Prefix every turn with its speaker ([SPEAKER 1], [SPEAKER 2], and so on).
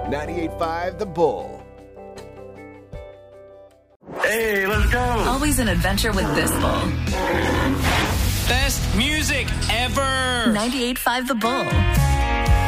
[SPEAKER 1] 98.5 The Bull.
[SPEAKER 2] Hey, let's go.
[SPEAKER 3] Always an adventure with this bull.
[SPEAKER 4] Best music ever.
[SPEAKER 3] 98.5 The Bull.